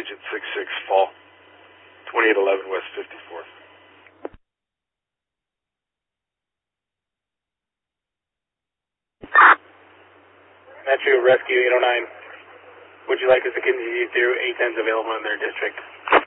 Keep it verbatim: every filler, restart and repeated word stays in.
Agent six six Fall, twenty-eight eleven West fifty-fourth. Metro Rescue eight oh nine. Would you like us to continue through eight tens available in their district?